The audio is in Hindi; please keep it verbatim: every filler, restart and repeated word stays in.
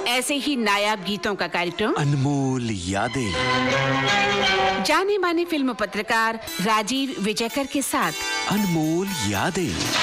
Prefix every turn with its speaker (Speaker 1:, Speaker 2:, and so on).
Speaker 1: ऐसे ही नायाब गीतों का कार्यक्रम
Speaker 2: अनमोल यादें,
Speaker 1: जाने माने फिल्म पत्रकार राजीव विजयकर के साथ
Speaker 2: अनमोल यादें।